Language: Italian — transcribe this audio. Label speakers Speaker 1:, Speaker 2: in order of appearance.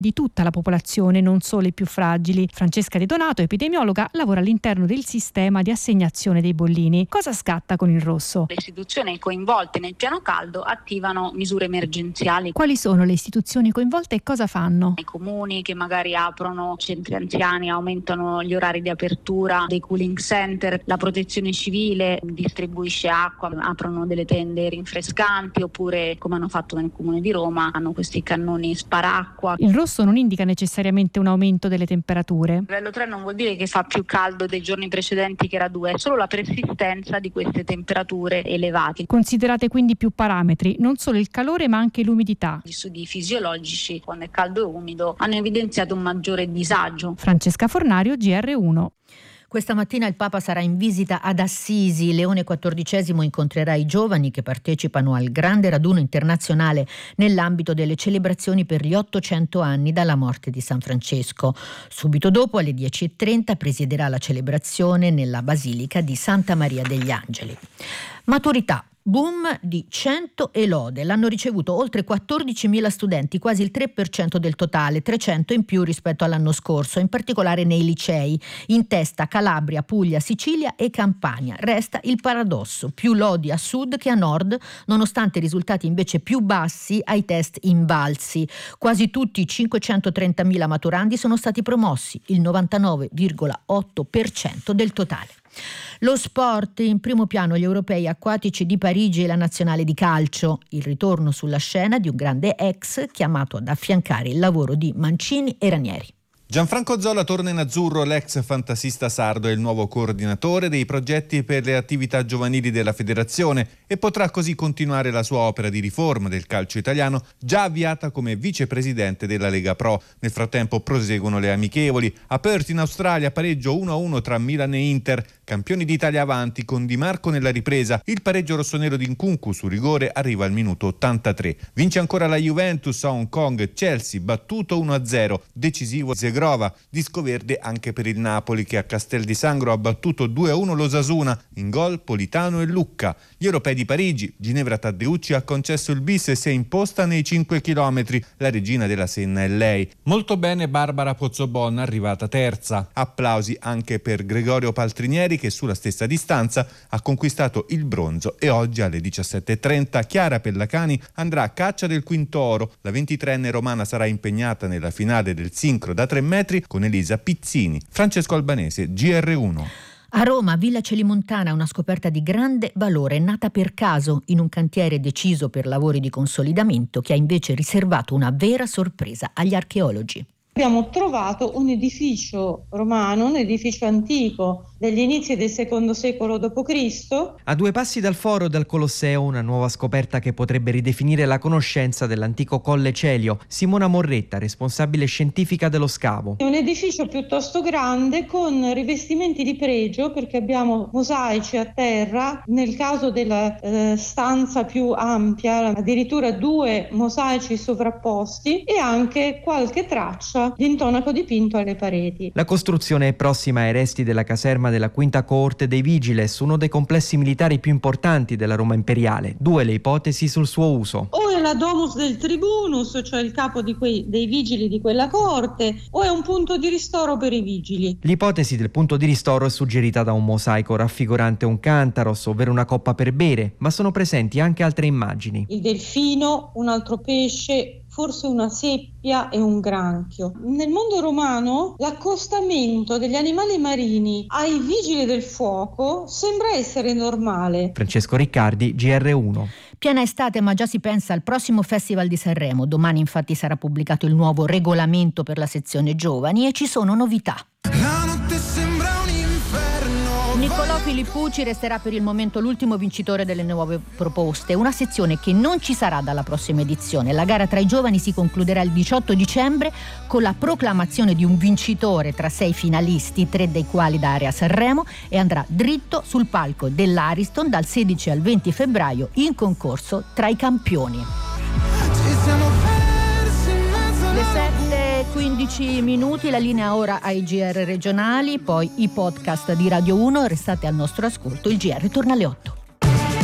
Speaker 1: di tutta la popolazione, non solo i più fragili. Francesca De Donato, epidemiologa, lavora all'interno del sistema di assegnazione dei bollini. Cosa scatta con il rosso?
Speaker 2: Le istituzioni coinvolte nel piano caldo attivano misure emergenziali.
Speaker 1: Quali sono le istituzioni coinvolte e cosa fanno?
Speaker 2: I comuni che magari aprono centri anziani, aumentano gli orari di apertura dei cooling center, la protezione civile distribuisce acqua, aprono delle tende rinfrescanti, oppure come hanno fatto nel comune di Roma hanno questi cannoni sparacqua.
Speaker 1: Il rosso non indica necessariamente un aumento delle temperature.
Speaker 2: Livello 3 non vuol dire che fa più caldo dei giorni precedenti che era 2, è solo la persistenza di queste temperature elevate.
Speaker 1: Considerate quindi più parametri, non solo il calore ma anche l'umidità.
Speaker 2: Gli studi fisiologici, quando è caldo e umido, hanno evidenziato un maggiore disagio.
Speaker 1: Francesca Fornario, GR1.
Speaker 3: Questa mattina il Papa sarà in visita ad Assisi. Leone XIV incontrerà i giovani che partecipano al grande raduno internazionale nell'ambito delle celebrazioni per gli 800 anni dalla morte di San Francesco. Subito dopo, alle 10:30, presiederà la celebrazione nella Basilica di Santa Maria degli Angeli. Maturità. Boom di 100 e lode. L'hanno ricevuto oltre 14.000 studenti, quasi il 3% del totale, 300 in più rispetto all'anno scorso, in particolare nei licei. In testa Calabria, Puglia, Sicilia e Campania. Resta il paradosso, più lodi a sud che a nord, nonostante risultati invece più bassi ai test invalsi. Quasi tutti i 530.000 maturandi sono stati promossi, il 99,8% del totale. Lo sport, in primo piano gli europei acquatici di Parigi e la nazionale di calcio, il ritorno sulla scena di un grande ex chiamato ad affiancare il lavoro di Mancini e Ranieri.
Speaker 4: Gianfranco Zola torna in azzurro, l'ex fantasista sardo è il nuovo coordinatore dei progetti per le attività giovanili della federazione e potrà così continuare la sua opera di riforma del calcio italiano già avviata come vicepresidente della Lega Pro. Nel frattempo proseguono le amichevoli, aperti in Australia, pareggio 1-1 tra Milan e Inter, campioni d'Italia avanti con Di Marco nella ripresa, il pareggio rossonero di Nkunku su rigore arriva al minuto 83. Vince ancora la Juventus a Hong Kong, Chelsea battuto 1-0, decisivo Zegrova. Disco verde anche per il Napoli che a Castel di Sangro ha battuto 2-1 l'Osasuna, in gol Politano e Lucca. Gli europei di Parigi, Ginevra Taddeucci ha concesso il bis e si è imposta nei 5 chilometri, la regina della Senna è lei. Molto bene Barbara Pozzobon, arrivata terza. Applausi anche per Gregorio Paltrinieri che sulla stessa distanza ha conquistato il bronzo e oggi alle 17:30 Chiara Pellacani andrà a caccia del quinto oro. La 23enne romana sarà impegnata nella finale del sincro da 3 metri con Elisa Pizzini. Francesco Albanese, GR1.
Speaker 3: A Roma, Villa Celimontana, una scoperta di grande valore, nata per caso in un cantiere deciso per lavori di consolidamento che ha invece riservato una vera sorpresa agli archeologi.
Speaker 5: Abbiamo trovato un edificio romano, un edificio antico degli inizi del secondo secolo d.C.
Speaker 6: A 2 passi dal foro e dal Colosseo, una nuova scoperta che potrebbe ridefinire la conoscenza dell'antico Colle Celio. Simona Morretta, responsabile scientifica dello scavo.
Speaker 5: È un edificio piuttosto grande con rivestimenti di pregio perché abbiamo mosaici a terra, nel caso della stanza più ampia addirittura 2 mosaici sovrapposti e anche qualche traccia di intonaco dipinto alle pareti.
Speaker 6: La costruzione è prossima ai resti della caserma della quinta coorte dei Vigiles, uno dei complessi militari più importanti della Roma imperiale. 2 le ipotesi sul suo uso.
Speaker 5: O è la domus del tribunus, cioè il capo dei vigili di quella coorte, o è un punto di ristoro per i vigili.
Speaker 6: L'ipotesi del punto di ristoro è suggerita da un mosaico raffigurante un cantaros, ovvero una coppa per bere, ma sono presenti anche altre immagini.
Speaker 5: Il delfino, un altro pesce, forse una seppia e un granchio. Nel mondo romano l'accostamento degli animali marini ai vigili del fuoco sembra essere normale.
Speaker 6: Francesco Riccardi, GR1.
Speaker 3: Piena estate, ma già si pensa al prossimo Festival di Sanremo. Domani infatti sarà pubblicato il nuovo regolamento per la sezione giovani e ci sono novità.
Speaker 7: La notte sembra un inferno.
Speaker 3: Niccolò Filippucci resterà per il momento l'ultimo vincitore delle nuove proposte, una sezione che non ci sarà dalla prossima edizione. La gara tra i giovani si concluderà il 18 dicembre con la proclamazione di un vincitore tra 6 finalisti, 3 dei quali da Area Sanremo, e andrà dritto sul palco dell'Ariston dal 16 al 20 febbraio in concorso tra i campioni. Le 7:15, la linea ora ai GR regionali, poi i podcast di Radio 1, restate al nostro ascolto, il GR torna alle 8.